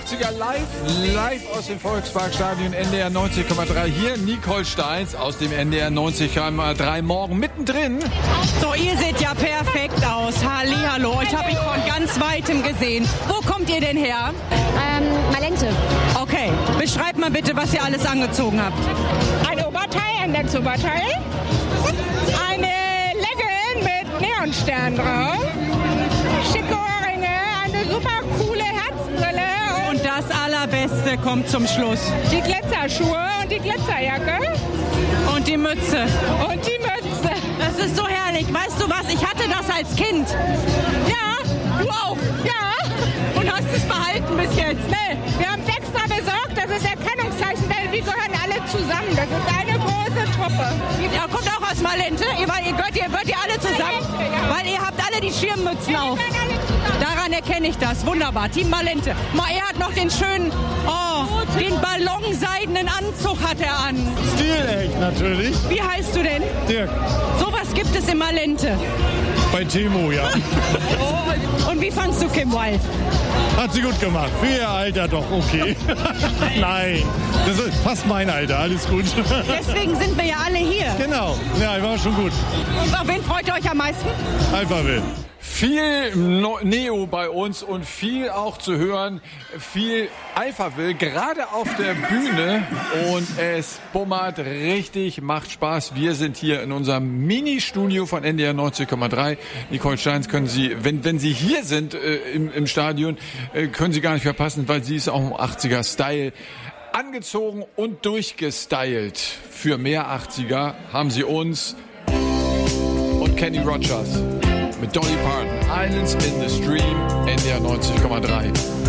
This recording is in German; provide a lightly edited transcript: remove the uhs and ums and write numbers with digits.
80er live aus dem Volksparkstadion NDR 90,3. Hier Nicole Steins aus dem NDR 90,3 morgen mittendrin. So, ihr seht ja perfekt aus. Hallihallo, euch habe ich von ganz weitem gesehen. Wo kommt ihr denn her? Malente. Okay, beschreibt mal bitte, was ihr alles angezogen habt. Ein Oberteil, ein Netzoberteil, eine Legging mit Neonstern drauf, schicke Ohrringe, eine super coole Herzbrille Und das Allerbeste kommt zum Schluss. die Glitzerschuhe und die Glitzerjacke Und die Mütze. und die Mütze. Das ist so herrlich. Weißt du was? Ich hatte das als Kind. Ja, Du auch. ja. Und hast es behalten bis jetzt. Nee, wir haben es extra besorgt, das ist Erkennungszeichen, weil wir gehören alle zusammen. Das ist eine große Truppe. Ihr kommt auch aus Malente. Ihr gehört ihr alle zusammen. Weil ihr habt alle die Schirmmützen auf. Daran erkenne ich das. Wunderbar. Team Malente. Er hat noch den schönen, den ballonseidenen Anzug hat er an. Stilecht natürlich. Wie heißt du denn? Dirk. Sowas gibt es in Malente. Bei Timo, ja. Und wie fandst du Kim Wilde? Hat sie gut gemacht. Für ihr Alter doch okay. Nein, das ist fast mein Alter. Alles gut. Deswegen sind wir ja alle hier. Genau. Ja, war schon gut. Und auf wen freut ihr euch am meisten? Alphaville. Viel Neo bei uns und viel auch zu hören, viel Alphaville, gerade auf der Bühne und es bummert richtig, macht Spaß. Wir sind hier in unserem Mini-Studio von NDR 90,3. Nicole Steins können Sie, wenn Sie hier sind im Stadion, können Sie gar nicht verpassen, weil sie ist auch im 80er-Style. Angezogen und durchgestylt. Für mehr 80er haben sie uns und Kenny Rogers mit Dolly Parton, Islands in the Stream, NDR 90,3.